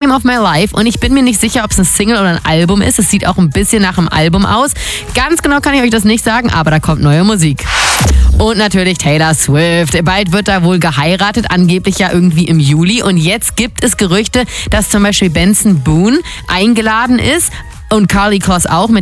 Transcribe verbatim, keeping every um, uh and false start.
Time of My Life. Und ich bin mir nicht sicher, ob es eine Single oder ein Album ist. Es sieht auch ein bisschen nach einem Album aus. Ganz genau kann ich euch das nicht sagen, aber da kommt neue Musik. Und natürlich Taylor Swift. Bald wird da wohl geheiratet, angeblich ja irgendwie im Juli. Und jetzt gibt es Gerüchte, dass zum Beispiel Benson Boone eingeladen ist und Karlie Kloss auch mit